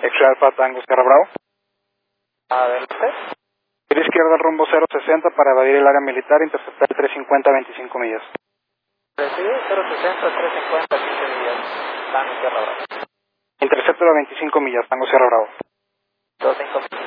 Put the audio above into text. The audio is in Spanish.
X-Ray Alfa Tango Sierra Bravo. Adelante. Giro izquierda al rumbo 060 para evadir el área militar, interceptar el 350 a 25 millas. Recibe 060, 350, 15 millas. Tango Sierra Bravo. Intercepto a 25 millas, Tango Sierra Bravo. 25 millas.